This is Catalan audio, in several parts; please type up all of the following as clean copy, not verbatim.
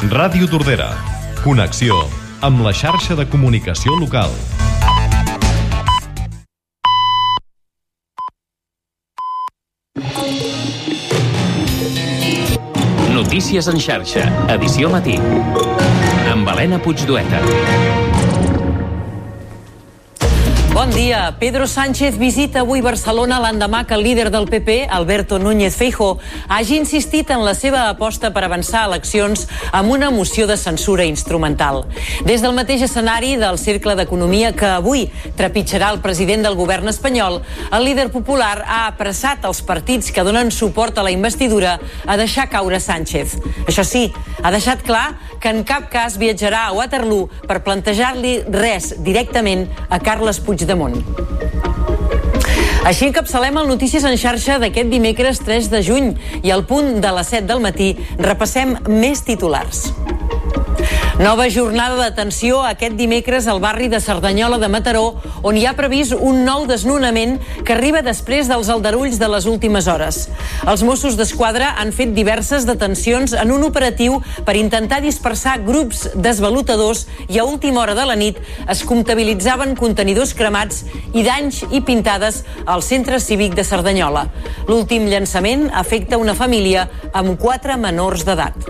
Ràdio Tordera. Connexió amb la xarxa de comunicació local. Notícies en xarxa, edició matí. Amb Helena Puigdueta. Bon dia. Pedro Sánchez visita avui Barcelona l'endemà que el líder del PP, Alberto Núñez Feijóo, hagi insistit en la seva aposta per avançar eleccions amb una moció de censura instrumental. Des del mateix escenari del Cercle d'Economia que avui trepitjarà el president del govern espanyol, el líder popular ha apressat els partits que donen suport a la investidura a deixar caure Sánchez. Això sí, ha deixat clar que en cap cas viatjarà a Waterloo per plantejar-li res directament a Carles Puigdemont. Així encapçalem el Notícies en xarxa d'aquest dimecres 3 de juny i al punt de les 7 del matí repassem més titulars. Nova jornada de tensió aquest dimecres al barri de Cerdanyola de Mataró, on hi ha previst un nou desnonament que arriba després dels aldarulls de les últimes hores. Els Mossos d'Esquadra han fet diverses detencions en un operatiu per intentar dispersar grups desvalutadors i a última hora de la nit es comptabilitzaven contenidors cremats i danys i pintades al centre cívic de Cerdanyola. L'últim llançament afecta una família amb 4 menors d'edat.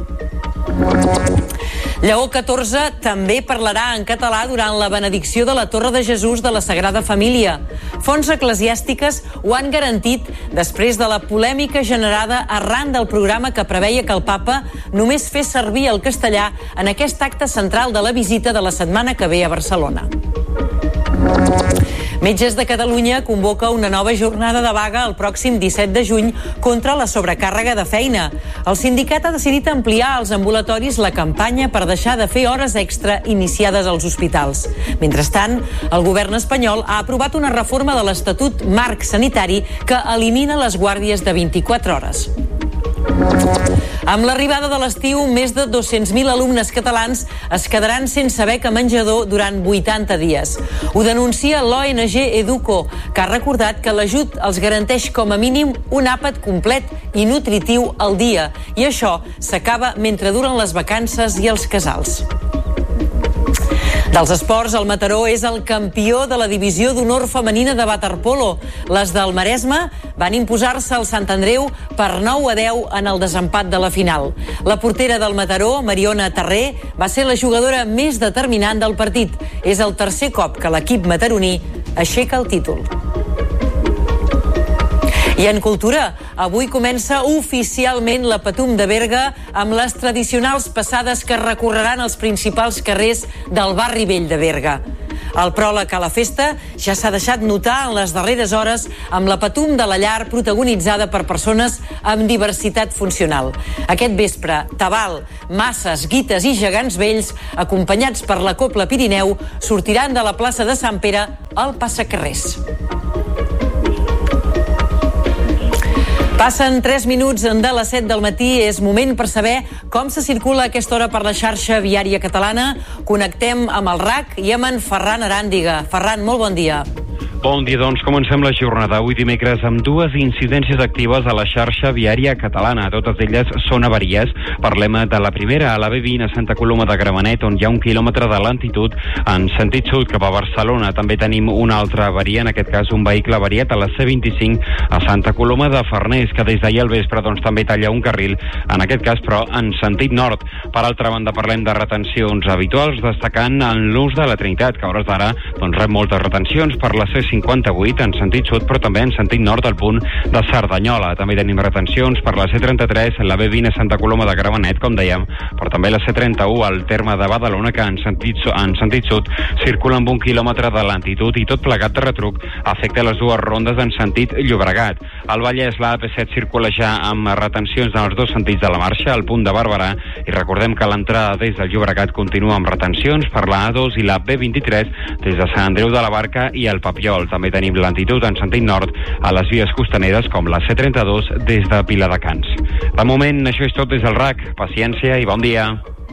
Lleó XIV també parlarà en català durant la benedicció de la Torre de Jesús de la Sagrada Família. Fonts eclesiàstiques ho han garantit després de la polèmica generada arran del programa que preveia que el papa només fes servir el castellà en aquest acte central de la visita de la setmana que ve a Barcelona. Metges de Catalunya convoca una nova jornada de vaga el pròxim 17 de juny contra la sobrecàrrega de feina. El sindicat ha decidit ampliar als ambulatoris la campanya per deixar de fer hores extra iniciades als hospitals. Mentrestant, el govern espanyol ha aprovat una reforma de l'Estatut Marc Sanitari que elimina les guàrdies de 24 hores. Amb l'arribada de l'estiu, més de 200.000 alumnes catalans es quedaran sense beca menjador durant 80 dies. Ho denuncia l'ONG Educo, que ha recordat que l'ajut els garanteix com a mínim un àpat complet i nutritiu al dia, i això s'acaba mentre duren les vacances i els casals. Dels esports, el Mataró és el campió de la divisió d'honor femenina de waterpolo. Les del Maresme van imposar-se al Sant Andreu per 9-10 en el desempat de la final. La portera del Mataró, Mariona Terré, va ser la jugadora més determinant del partit. És el tercer cop que l'equip mataroní aixeca el títol. I en cultura, avui comença oficialment la Patum de Berga amb les tradicionals passades que recorreran els principals carrers del barri vell de Berga. El pròleg a la festa ja s'ha deixat notar en les darreres hores amb la Patum de la Llar protagonitzada per persones amb diversitat funcional. Aquest vespre, Tabal, Masses, Guites i Gegants Vells, acompanyats per la Cobla Pirineu, sortiran de la plaça de Sant Pere al Passacarrers. Passen 3 minuts de les 7 del matí. És moment per saber com se circula a aquesta hora per la xarxa viària catalana. Connectem amb el RAC i amb en Ferran Aràndiga. Ferran, molt bon dia. Bon dia, doncs comencem la jornada avui dimecres amb 2 incidències actives a la xarxa viària catalana. Totes elles són avaries. Parlem de la primera, a la B20 a Santa Coloma de Gramenet, on hi ha 1 quilòmetre de lentitud en sentit sud cap a Barcelona. També tenim una altra avaria, en aquest cas un vehicle avariat a la C25 a Santa Coloma de Farners, que des d'ahir al vespre també talla un carril, en aquest cas però en sentit nord. Per altra banda, parlem de retencions habituals, destacant en l'ús de la Trinitat, que a hores d'ara rep moltes retencions per la C58 en sentit sud, però també en sentit nord al punt de Cerdanyola. També tenim retencions per la C33, la B20 a Santa Coloma de Gramenet, com dèiem, però també la C31 al terme de Badalona, que en sentit sud circula amb 1 quilòmetre de lentitud i tot plegat de retruc afecta les 2 rondes en sentit Llobregat. Al Vallès, la AP7 circula ja amb retencions en els 2 sentits de la marxa, al punt de Barberà, i recordem que l'entrada des del Llobregat continua amb retencions per la A2 i la B23 des de Sant Andreu de la Barca i el Papiol. També tenim lentitud en sentit nord a les vies costaneres com la C32 des de Viladecans. De moment, això és tot des del RAC. Paciència i bon dia.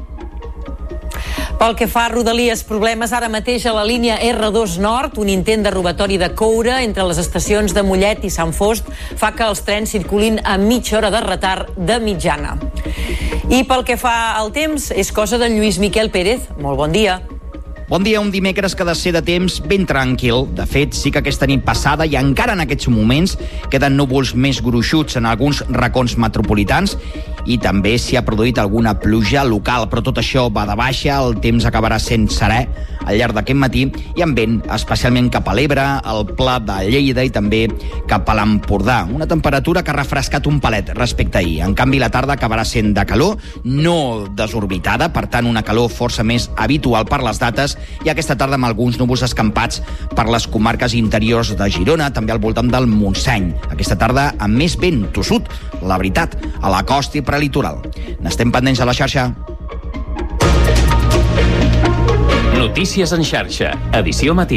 Pel que fa a Rodalies, problemes ara mateix a la línia R2 Nord. Un intent de robatori de coure entre les estacions de Mollet i Sant Fost fa que els trens circulin a mitja hora de retard de mitjana. I pel que fa al temps, és cosa d'en Lluís Miquel Pérez. Molt bon dia. Bon dia, un dimecres que ha de ser de temps ben tranquil. De fet, sí que aquesta nit passada i encara en aquests moments queden núvols més gruixuts en alguns racons metropolitans i també s'hi ha produït alguna pluja local, però tot això va de baixa, el temps acabarà sent serè al llarg d'aquest matí i amb vent especialment cap a l'Ebre, al Pla de Lleida i també cap a l'Empordà. Una temperatura que ha refrescat un palet respecte a ahir. En canvi, la tarda acabarà sent de calor, no desorbitada, per tant, una calor força més habitual per les dates i aquesta tarda amb alguns núvols escampats per les comarques interiors de Girona, també al voltant del Montseny. Aquesta tarda amb més vent tossut, la veritat, a la costa i prelitoral. N'estem pendents a la xarxa. Notícies en xarxa, edició matí.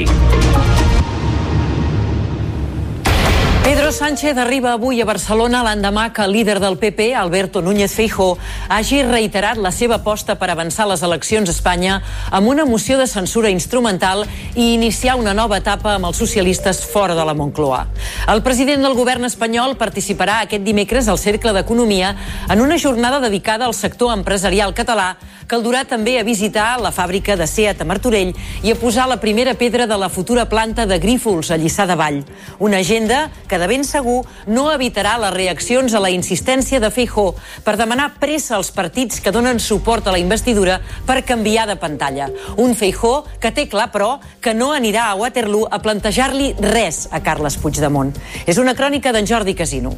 Pedro Sánchez arriba avui a Barcelona l'endemà que el líder del PP, Alberto Núñez Feijóo, hagi reiterat la seva aposta per avançar les eleccions a Espanya amb una moció de censura instrumental i iniciar una nova etapa amb els socialistes fora de la Moncloa. El president del govern espanyol participarà aquest dimecres al Cercle d'Economia en una jornada dedicada al sector empresarial català que el durà també a visitar la fàbrica de Seat a Martorell i a posar la primera pedra de la futura planta de Grífols a Lliçà de Vall. Una agenda que de ben segur no evitarà les reaccions a la insistència de Feijóo per demanar pressa als partits que donen suport a la investidura per canviar de pantalla. Un Feijóo que té clar, però, que no anirà a Waterloo a plantejar-li res a Carles Puigdemont. És una crònica d'en Jordi Casino.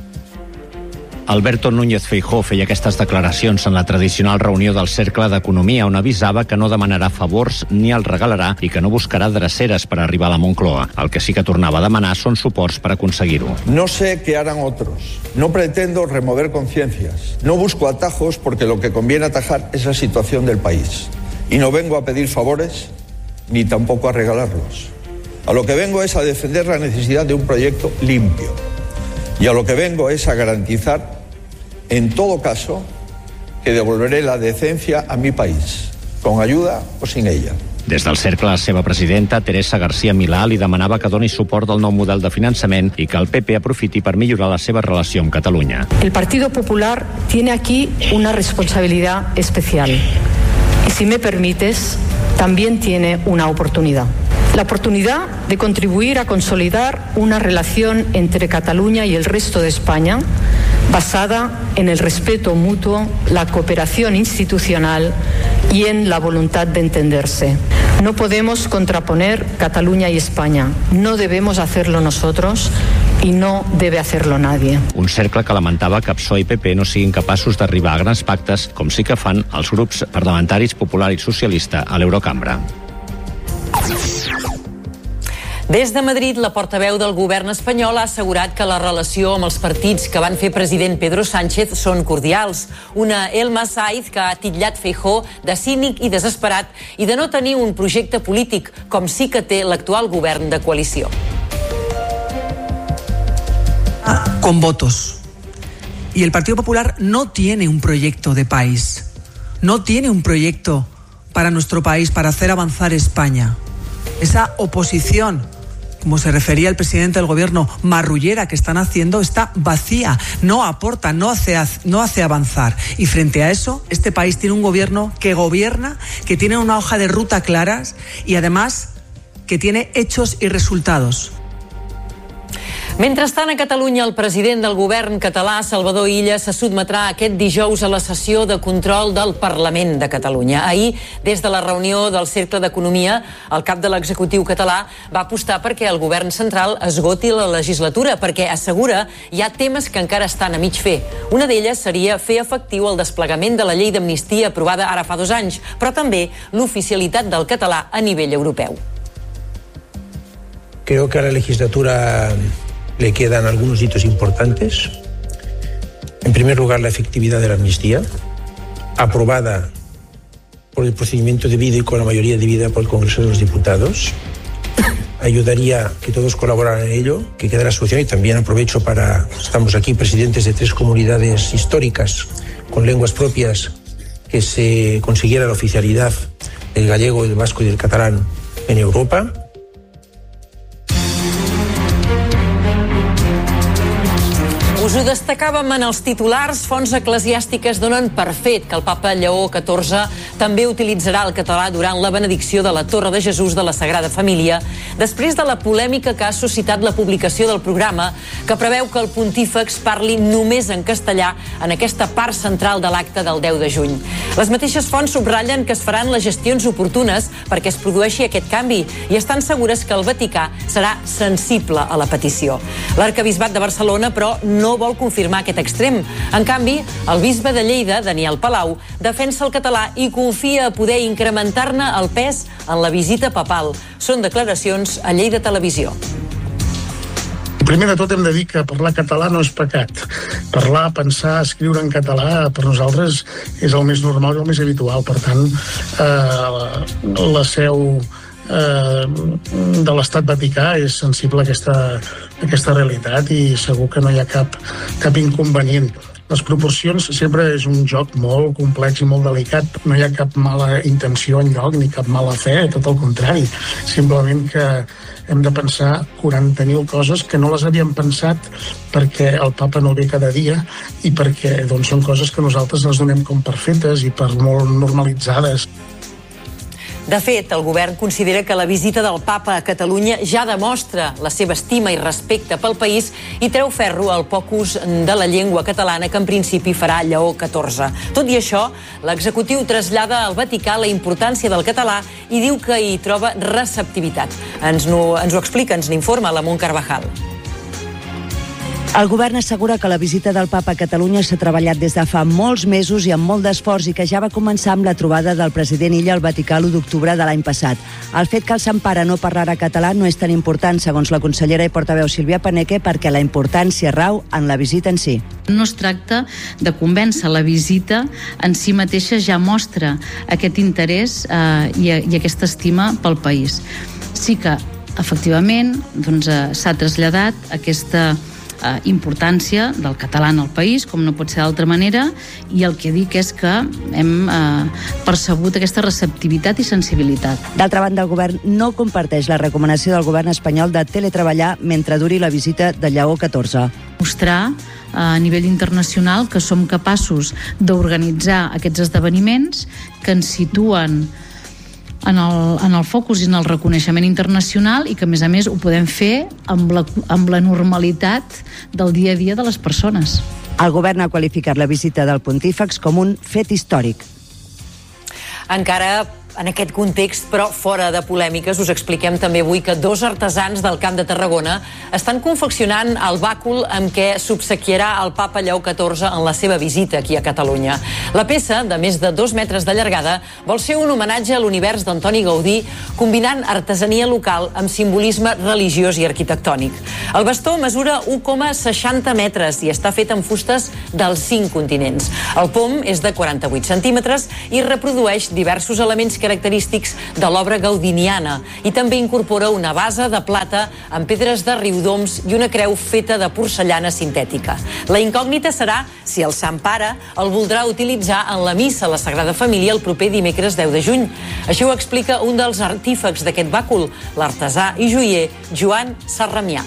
Alberto Núñez Feijóo feia aquestes declaracions en la tradicional reunió del Cercle d'Economia, on avisava que no demanarà favors ni els regalarà i que no buscarà dreceres per arribar a la Moncloa. El que sí que tornava a demanar són suports per aconseguir-ho. No sé qué harán otros. No pretendo remover conciencias. No busco atajos porque lo que conviene atajar es la situación del país. Y no vengo a pedir favores ni tampoco a regalarlos. A lo que vengo es a defender la necesidad de un proyecto limpio. Y a lo que vengo es a garantizar, en todo caso, que devolveré la decencia a mi país, con ayuda o sin ella. Des del cercle, la seva presidenta, Teresa García Milà, li demanava que doni suport al nou model de finançament i que el PP aprofiti per millorar la seva relació amb Catalunya. El Partido Popular tiene aquí una responsabilidad especial. Y si me permites, también tiene una oportunidad. La oportunidad de contribuir a consolidar una relación entre Cataluña y el resto de España basada en el respeto mutuo, la cooperación institucional y en la voluntad de entenderse. No podemos contraponer Cataluña y España. No debemos hacerlo nosotros i no debe hacerlo nadie. Un cercle que lamentava que PSOE i PP no siguin capaços d'arribar a grans pactes, com sí que fan els grups parlamentaris Popular i Socialista a l'Eurocambra. Des de Madrid, la portaveu del govern espanyol ha assegurat que la relació amb els partits que van fer president Pedro Sánchez són cordials. Una Elma Saiz que ha titllat Feijóo de cínic i desesperat i de no tenir un projecte polític, com sí que té l'actual govern de coalició. Con votos. Y el Partido Popular no tiene un proyecto de país. No tiene un proyecto para nuestro país, para hacer avanzar España. Esa oposición, como se refería el presidente del gobierno, marrullera que están haciendo, está vacía, no aporta, no hace avanzar. Y frente a eso, este país tiene un gobierno que gobierna, que tiene una hoja de ruta claras y además que tiene hechos y resultados. Mentrestant, a Catalunya, el president del govern català, Salvador Illa, se sotmetrà aquest dijous a la sessió de control del Parlament de Catalunya. Ahir, des de la reunió del Cercle d'Economia, el cap de l'executiu català va apostar perquè el govern central esgoti la legislatura, perquè assegura hi ha temes que encara estan a mig fer. Una d'elles seria fer efectiu el desplegament de la llei d'amnistia aprovada ara fa 2 anys, però també l'oficialitat del català a nivell europeu. Creo que a la legislatura le quedan algunos hitos importantes. En primer lugar, la efectividad de la amnistía, aprobada por el procedimiento debido y con la mayoría debida por el Congreso de los Diputados. Ayudaría que todos colaboraran en ello, que quedara solución. Y también aprovecho estamos aquí presidentes de 3 comunidades históricas con lenguas propias, que se consiguiera la oficialidad del gallego, del vasco y del catalán en Europa. Us ho destacàvem en els titulars. Fonts eclesiàstiques donen per fet que el papa Lleó XIV també utilitzarà el català durant la benedicció de la Torre de Jesús de la Sagrada Família, després de la polèmica que ha suscitat la publicació del programa, que preveu que el pontífex parli només en castellà en aquesta part central de l'acte del 10 de juny. Les mateixes fonts subratllen que es faran les gestions oportunes perquè es produeixi aquest canvi i estan segures que el Vaticà serà sensible a la petició. L'Arquebisbat de Barcelona, però, no vol confirmar aquest extrem. En canvi, el bisbe de Lleida, Daniel Palau, defensa el català i confia a poder incrementar-ne el pes en la visita papal. Són declaracions a Lleida Televisió. Primer de tot hem de dir que parlar català no és pecat. Parlar, pensar, escriure en català per nosaltres és el més normal i el més habitual. Per tant, la seu de l'Estat Vaticà és sensible a aquesta realitat i segur que no hi ha cap inconvenient. Les proporcions sempre és un joc molt complex i molt delicat. No hi ha cap mala intenció enlloc ni cap mala fe, tot el contrari. Simplement que hem de pensar 40.000 coses que no les havíem pensat perquè el papa no ve cada dia i perquè són coses que nosaltres les donem com per fetes i per molt normalitzades. De fet, el govern considera que la visita del papa a Catalunya ja demostra la seva estima i respecte pel país i treu ferro al poc ús de la llengua catalana que en principi farà Lleó XIV. Tot i això, l'executiu trasllada al Vaticà la importància del català i diu que hi troba receptivitat. Ens ho explica, ens n'informa la Mont Carvajal. El govern assegura que la visita del papa a Catalunya s'ha treballat des de fa molts mesos i amb molt d'esforç i que ja va començar amb la trobada del president Illa al Vaticà l'1 d'octubre de l'any passat. El fet que el Sant Pare no parlarà català no és tan important, segons la consellera i portaveu Sílvia Paneque, perquè la importància rau en la visita en si. No es tracta de convèncer, la visita en si mateixa ja mostra aquest interès i aquesta estima pel país. Sí que, efectivament, s'ha traslladat aquesta importància del català en el país, com no pot ser d'altra manera, i el que dic és que hem percebut aquesta receptivitat i sensibilitat. D'altra banda, el govern no comparteix la recomanació del govern espanyol de teletreballar mentre duri la visita de Lleó XIV. Mostrar a nivell internacional que som capaços d'organitzar aquests esdeveniments que ens situen en el focus i en el reconeixement internacional i que, a més, ho podem fer amb la normalitat del dia a dia de les persones. El govern ha qualificat la visita del pontífex com un fet històric. Encara en aquest context, però fora de polèmiques, us expliquem també avui que 2 artesans del Camp de Tarragona estan confeccionant el bàcul amb què s'obsequiarà el papa Lleó XIV en la seva visita aquí a Catalunya. La peça, de més de 2 metres de llargada, vol ser un homenatge a l'univers d'Antoni Gaudí, combinant artesania local amb simbolisme religiós i arquitectònic. El bastó mesura 1,60 metres i està fet amb fustes dels 5 continents. El pom és de 48 centímetres i reprodueix diversos elements característics de l'obra gaudiniana i també incorpora una base de plata amb pedres de Riudoms i una creu feta de porcellana sintètica. La incògnita serà si el Sant Pare el voldrà utilitzar en la missa a la Sagrada Família el proper dimecres 10 de juny. Això ho explica un dels artífecs d'aquest bàcul, l'artesà i joier Joan Sarramià.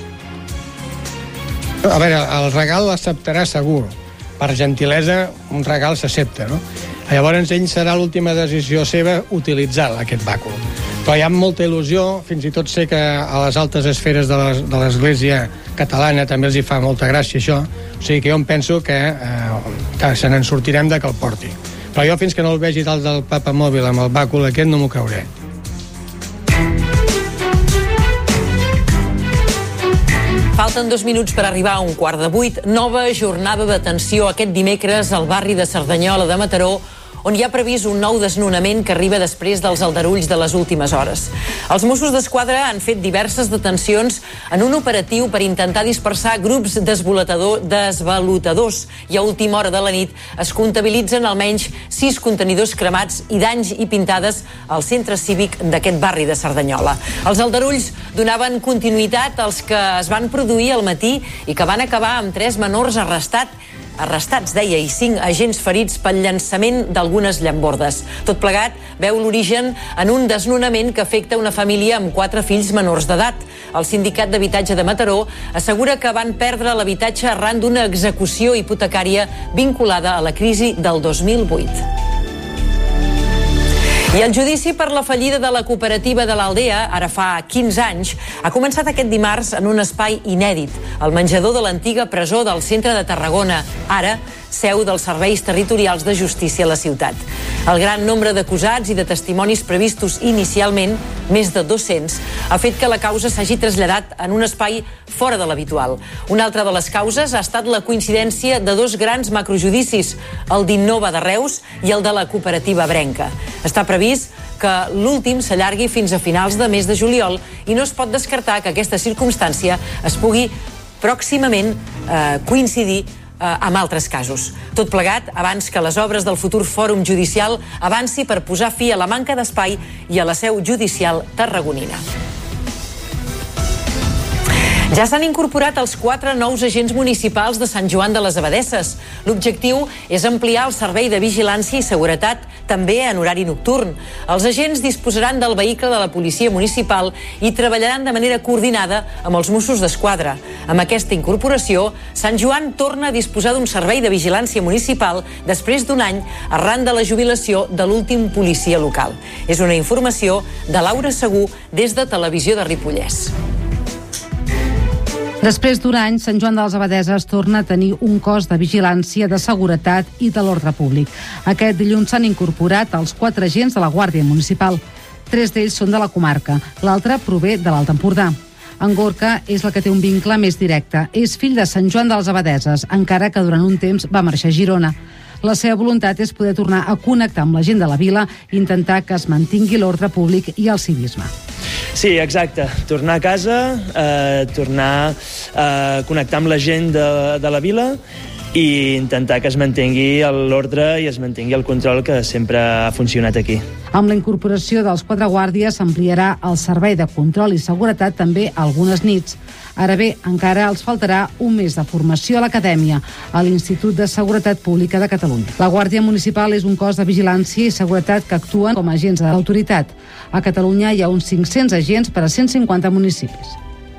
A veure, el regal l'acceptarà segur. Per gentilesa, un regal s'accepta, no? Llavors, ell serà l'última decisió seva utilitzar aquest bàcul. Però hi ha molta il·lusió, fins i tot sé que a les altes esferes de l'Església catalana també els hi fa molta gràcia això, o sigui que jo em penso que se n'en sortirem de que el porti. Però jo fins que no el vegi dalt del papa mòbil amb el bàcul aquest no m'ho creuré. Falten 2 minuts per arribar a 7:15. Nova jornada d'atenció aquest dimecres al barri de Cerdanyola de Mataró, on hi ha previst un nou desnonament que arriba després dels aldarulls de les últimes hores. Els Mossos d'Esquadra han fet diverses detencions en un operatiu per intentar dispersar grups desvalotadors i a última hora de la nit es comptabilitzen almenys 6 contenidors cremats i danys i pintades al centre cívic d'aquest barri de Cerdanyola. Els aldarulls donaven continuïtat als que es van produir al matí i que van acabar amb 3 menors arrestats arrestats, deia, i 5 agents ferits pel llançament d'algunes llambordes. Tot plegat veu l'origen en un desnonament que afecta una família amb 4 fills menors d'edat. El Sindicat d'Habitatge de Mataró assegura que van perdre l'habitatge arran d'una execució hipotecària vinculada a la crisi del 2008. I el judici per la fallida de la cooperativa de l'Aldea, ara fa 15 anys, ha començat aquest dimarts en un espai inèdit, el menjador de l'antiga presó del centre de Tarragona, ara seu dels serveis territorials de justícia a la ciutat. El gran nombre d'acusats i de testimonis previstos inicialment, més de 200, ha fet que la causa s'hagi traslladat en un espai fora de l'habitual. Una altra de les causes ha estat la coincidència de 2 grans macrojudicis, el d'Innova de Reus i el de la cooperativa Brenca. Està previst que l'últim s'allargui fins a finals de mes de juliol i no es pot descartar que aquesta circumstància es pugui pròximament coincidir amb altres casos. Tot plegat abans que les obres del futur fòrum judicial avanci per posar fi a la manca d'espai i a la seu judicial tarragonina. Ja s'han incorporat els 4 nous agents municipals de Sant Joan de les Abadesses. L'objectiu és ampliar el servei de vigilància i seguretat també en horari nocturn. Els agents disposaran del vehicle de la policia municipal i treballaran de manera coordinada amb els Mossos d'Esquadra. Amb aquesta incorporació, Sant Joan torna a disposar d'un servei de vigilància municipal després d'un any arran de la jubilació de l'últim policia local. És una informació de Laura Segú des de Televisió de Ripollès. Després d'un any, Sant Joan de les Abadeses torna a tenir un cos de vigilància, de seguretat i de l'ordre públic. Aquest dilluns s'han incorporat els 4 agents de la Guàrdia Municipal. 3 d'ells són de la comarca, l'altre prové de l'Alt Empordà. En Gorka és la que té un vincle més directe. És fill de Sant Joan de les Abadeses, encara que durant un temps va marxar a Girona. La seva voluntat és poder tornar a connectar amb la gent de la vila i intentar que es mantingui l'ordre públic i el civisme. Sí, exacte. Tornar a casa, tornar a connectar amb la gent de la vila i intentar que es mantengui l'ordre i es mantengui el control que sempre ha funcionat aquí. Amb la incorporació dels 4 guàrdies s'ampliarà el servei de control i seguretat també algunes nits. Ara bé, encara els faltarà un mes de formació a l'acadèmia, a l'Institut de Seguretat Pública de Catalunya. La Guàrdia Municipal és un cos de vigilància i seguretat que actuen com a agents de l'autoritat. A Catalunya hi ha uns 500 agents per a 150 municipis.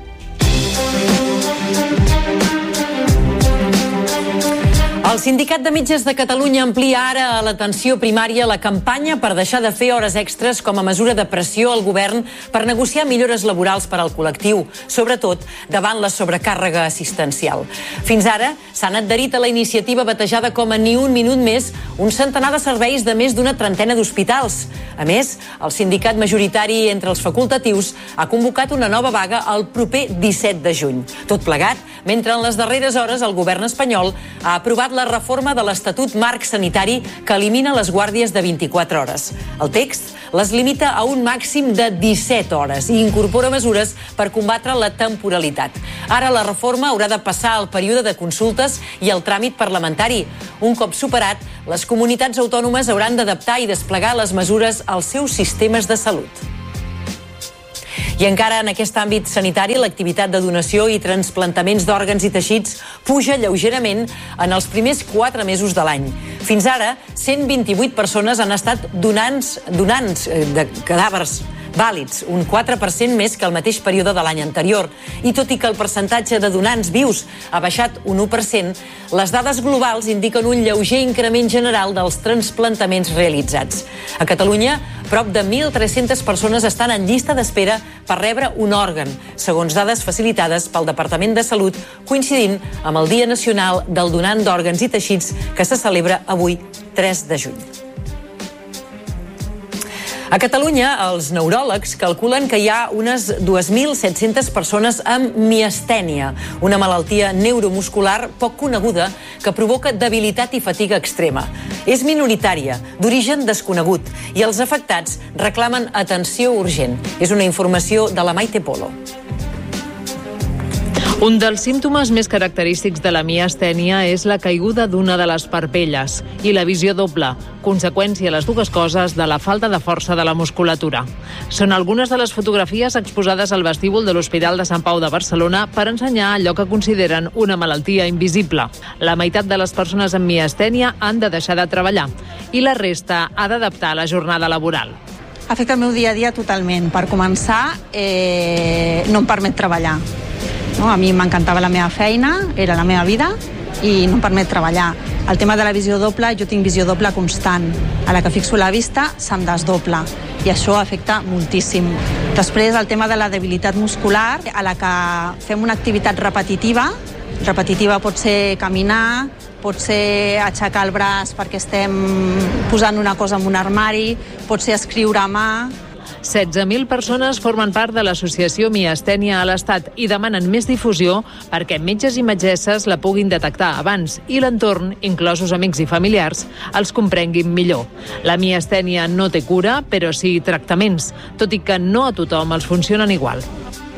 El Sindicat de Metges de Catalunya amplia ara a l'atenció primària la campanya per deixar de fer hores extres com a mesura de pressió al govern per negociar millores laborals per al col·lectiu, sobretot davant la sobrecàrrega assistencial. Fins ara s'han adherit a la iniciativa batejada com a Ni un minut més un centenar de serveis de més d'una trentena d'hospitals. A més, el sindicat majoritari entre els facultatius ha convocat una nova vaga el proper 17 de juny. Tot plegat, mentre en les darreres hores el govern espanyol ha aprovat la reforma de l'Estatut Marc Sanitari que elimina les guàrdies de 24 hores. El text les limita a un màxim de 17 hores i incorpora mesures per combatre la temporalitat. Ara la reforma haurà de passar al període de consultes i el tràmit parlamentari. Un cop superat, les comunitats autònomes hauran d'adaptar i desplegar les mesures als seus sistemes de salut. I encara en aquest àmbit sanitari, l'activitat de donació i trasplantaments d'òrgans i teixits puja lleugerament en els primers 4 mesos de l'any. Fins ara, 128 persones han estat donants de cadàvers vàlids, un 4% més que el mateix període de l'any anterior. I tot i que el percentatge de donants vius ha baixat un 1%, les dades globals indiquen un lleuger increment general dels trasplantaments realitzats. A Catalunya, prop de 1.300 persones estan en llista d'espera per rebre un òrgan, segons dades facilitades pel Departament de Salut, coincidint amb el Dia Nacional del Donant d'Òrgans i Teixits que se celebra avui, 3 de juny. A Catalunya, els neuròlegs calculen que hi ha unes 2.700 persones amb miastènia, una malaltia neuromuscular poc coneguda que provoca debilitat i fatiga extrema. És minoritària, d'origen desconegut, i els afectats reclamen atenció urgent. És una informació de la Maite Polo. Un dels símptomes més característics de la miastènia és la caiguda d'una de les parpelles i la visió doble, conseqüència les dues coses de la falta de força de la musculatura. Són algunes de les fotografies exposades al vestíbul de l'Hospital de Sant Pau de Barcelona per ensenyar allò que consideren una malaltia invisible. La meitat de les persones amb miastènia han de deixar de treballar i la resta ha d'adaptar la jornada laboral. Afecta el meu dia a dia totalment. Per començar, no em permet treballar. No? A mi m'encantava la meva feina, era la meva vida, i no em permet treballar. El tema de la visió doble, jo tinc visió doble constant. A la que fixo la vista, se'm desdobla. I això afecta moltíssim. Després, el tema de la debilitat muscular, a la que fem una activitat repetitiva pot ser caminar, pot ser aixecar el braç perquè estem posant una cosa en un armari, pot ser escriure a mà. 16.000 persones formen part de l'associació Miastènia a l'Estat i demanen més difusió perquè metges i metgesses la puguin detectar abans i l'entorn, inclosos amics i familiars, els comprenguin millor. La miastènia no té cura, però sí tractaments, tot i que no a tothom els funcionen igual.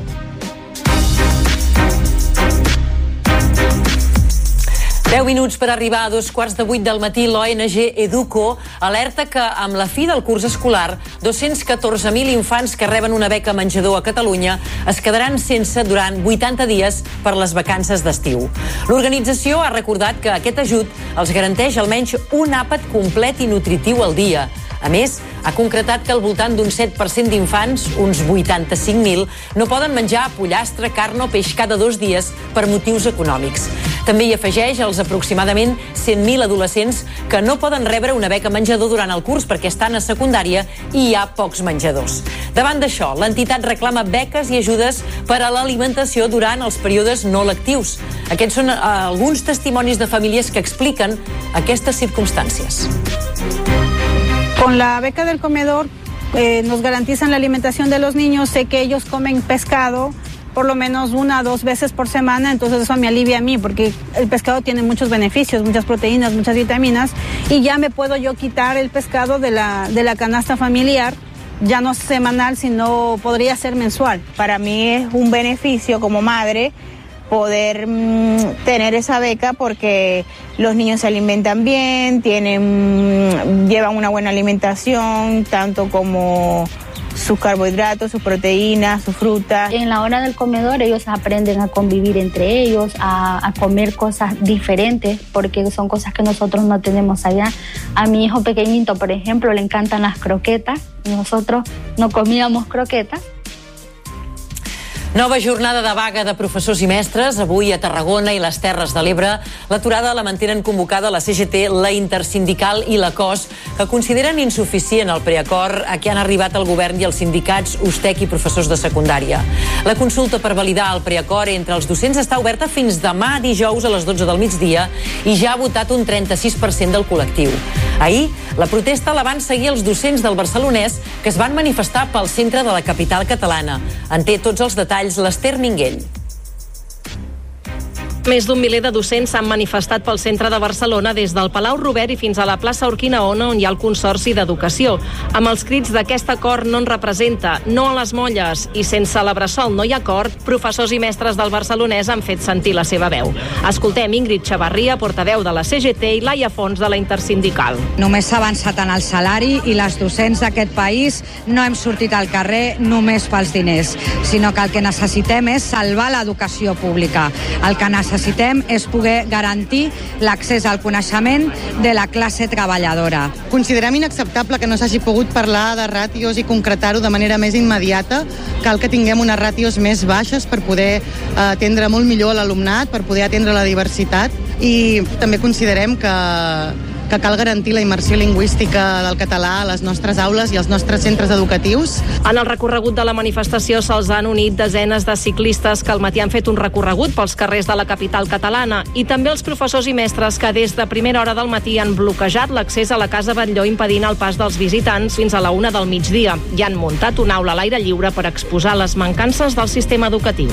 Deu minuts per arribar a 7:15 del matí. L'ONG Educo alerta que amb la fi del curs escolar 214.000 infants que reben una beca menjador a Catalunya es quedaran sense durant 80 dies per les vacances d'estiu. L'organització ha recordat que aquest ajut els garanteix almenys un àpat complet i nutritiu al dia. A més, ha concretat que al voltant d'un 7% d'infants, uns 85.000, no poden menjar pollastre, carn o peix cada 2 dies per motius econòmics. També hi afegeix els aproximadament 100.000 adolescents que no poden rebre una beca menjador durant el curs perquè estan a secundària i hi ha pocs menjadors. Davant d'això, l'entitat reclama beques i ajudes per a l'alimentació durant els períodes no lectius. Aquests són alguns testimonis de famílies que expliquen aquestes circumstàncies. Con la beca del comedor nos garantizan la alimentación de los niños. Sé que ellos comen pescado por lo menos 1 o 2 veces por semana, entonces eso me alivia a mí porque el pescado tiene muchos beneficios, muchas proteínas, muchas vitaminas, y ya me puedo yo quitar el pescado de la canasta familiar, ya no semanal, sino podría ser mensual. Para mí es un beneficio como madre poder tener esa beca porque los niños se alimentan bien, llevan una buena alimentación, tanto como sus carbohidratos, sus proteínas, su fruta. En la hora del comedor ellos aprenden a convivir entre ellos, a comer cosas diferentes, porque son cosas que nosotros no tenemos allá. A mi hijo pequeñito, por ejemplo, le encantan las croquetas. Nosotros no comíamos croquetas. Nova jornada de vaga de professors i mestres, avui a Tarragona i les Terres de l'Ebre. L'aturada la mantenen convocada la CGT, la Intersindical i la COS, que consideren insuficient el preacord a què han arribat el govern i els sindicats USTEC i professors de secundària. La consulta per validar el preacord entre els docents està oberta fins demà dijous a les 12 del migdia i ja ha votat un 36% del col·lectiu. Ahir, la protesta la van seguir els docents del Barcelonès que es van manifestar pel centre de la capital catalana. En té tots els detalls l'Ester Minguell. Més d'un miler de docents s'han manifestat pel centre de Barcelona des del Palau Robert i fins a la plaça Urquinaona, on hi ha el Consorci d'Educació. Amb els crits d'aquest acord no ens representa, no a les molles i sense la bressol no hi ha acord, professors i mestres del Barcelonès han fet sentir la seva veu. Escoltem Ingrid Xavarria, portaveu de la CGT, i Laia Fons, de la Intersindical. Només s'ha avançat en el salari i les docents d'aquest país no hem sortit al carrer només pels diners, sinó que el que necessitem és salvar l'educació pública. El que necessitem és poder garantir l'accés al coneixement de la classe treballadora. Considerem inacceptable que no s'hagi pogut parlar de ràtios i concretar-ho de manera més immediata. Cal que tinguem unes ràtios més baixes per poder atendre molt millor l'alumnat, per poder atendre la diversitat, i també considerem que cal garantir la immersió lingüística del català a les nostres aules i als nostres centres educatius. En el recorregut de la manifestació se'ls han unit desenes de ciclistes que al matí han fet un recorregut pels carrers de la capital catalana, i també els professors i mestres que des de primera hora del matí han bloquejat l'accés a la Casa Batlló, impedint el pas dels visitants fins a la 1 del migdia, i han muntat una aula a l'aire lliure per exposar les mancances del sistema educatiu.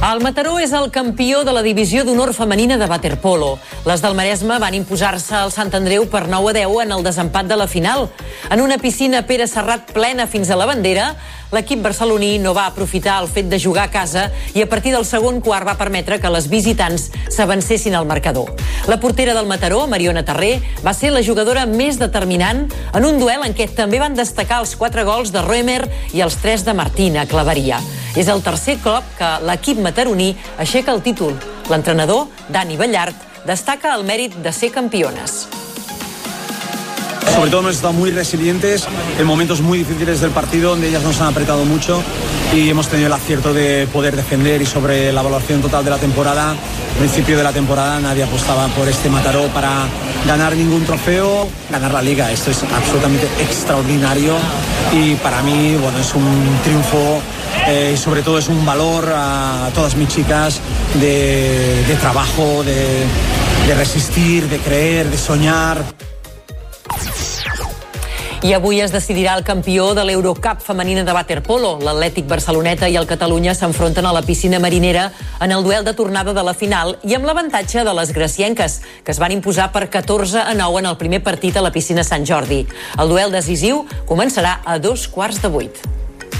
El Mataró és el campió de la divisió d'honor femenina de waterpolo. Les del Maresme van imposar-se al Sant Andreu per 9-10 en el desempat de la final. En una piscina Pere Serrat plena fins a la bandera, l'equip barceloní no va aprofitar el fet de jugar a casa i a partir del segon quart va permetre que les visitants s'avancessin al marcador. La portera del Mataró, Mariona Terré, va ser la jugadora més determinant en un duel en què també van destacar els 4 gols de Roemer i els 3 de Martina Claveria. És el tercer cop que l'equip mataroní aixeca el títol. L'entrenador, Dani Ballart, destaca el mèrit de ser campiones. Sobre todo hemos estado muy resilientes en momentos muy difíciles del partido donde ellas nos han apretado mucho y hemos tenido el acierto de poder defender. Y sobre la evaluación total de la temporada, al principio de la temporada nadie apostaba por este Mataró para ganar ningún trofeo, ganar la liga. Esto es absolutamente extraordinario y para mí, bueno, es un triunfo y sobre todo es un valor a todas mis chicas de trabajo, de resistir, de creer, de soñar. I avui es decidirà el campió de l'Eurocup femenina de waterpolo. L'Atlètic Barceloneta i el Catalunya s'enfronten a la piscina marinera en el duel de tornada de la final i amb l'avantatge de les gracienques, que es van imposar per 14-9 en el primer partit a la piscina Sant Jordi. El duel decisiu començarà a 7:15.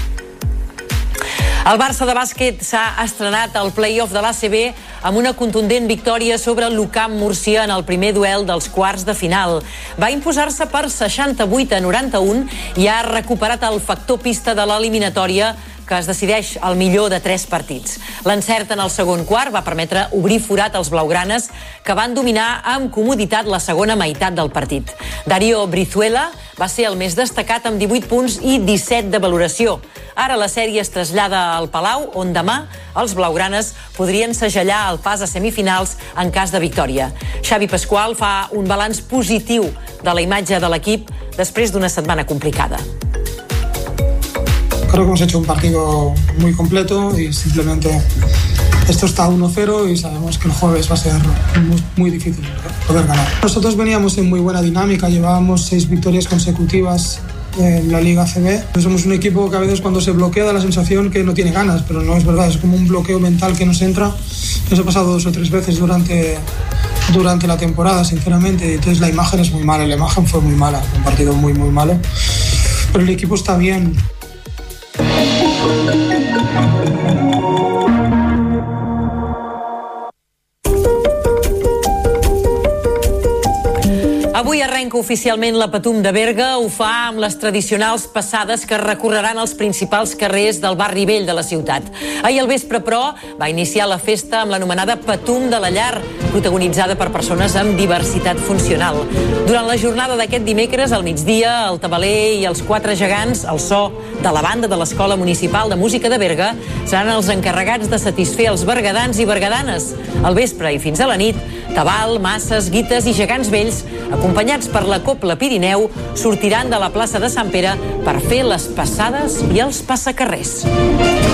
El Barça de bàsquet s'ha estrenat al play-off de l'ACB amb una contundent victòria sobre l'UCAM Múrcia en el primer duel dels quarts de final. Va imposar-se per 68-91 i ha recuperat el factor pista de l'eliminatòria que es decideix el millor de 3 partits. L'encert en el segon quart va permetre obrir forat als blaugranes, que van dominar amb comoditat la segona meitat del partit. Darío Brizuela va ser el més destacat amb 18 punts i 17 de valoració. Ara la sèrie es trasllada al Palau, on demà els blaugranes podrien segellar el pas a semifinals en cas de victòria. Xavi Pasqual fa un balanç positiu de la imatge de l'equip després d'una setmana complicada. Creo que hemos hecho un partido muy completo y simplemente esto está 1-0 y sabemos que el jueves va a ser muy difícil poder ganar. Nosotros veníamos en muy buena dinámica, llevábamos 6 victorias consecutivas en la Liga ACB. Somos un equipo que a veces cuando se bloquea da la sensación que no tiene ganas, pero no es verdad, es como un bloqueo mental que nos entra. Nos ha pasado 2 o 3 veces durante la temporada, sinceramente, entonces la imagen es muy mala, la imagen fue muy mala, un partido muy malo, pero el equipo está bien. Avui arrenca oficialment la Patum de Berga. Ho fa amb les tradicionals passades que recorreran els principals carrers del barri vell de la ciutat. Ahir al vespre, però, va iniciar la festa amb l'anomenada Patum de la Llar, protagonitzada per persones amb diversitat funcional. Durant la jornada d'aquest dimecres, al migdia, el tabaler i els 4 gegants, al so de la banda de l'Escola Municipal de Música de Berga, seran els encarregats de satisfer els bergadans i bergadanes. Al vespre i fins a la nit, tabal, masses, guites i gegants vells, acompanyats per la Copla Pirineu, sortiran de la plaça de Sant Pere per fer les passades i els passacarrers.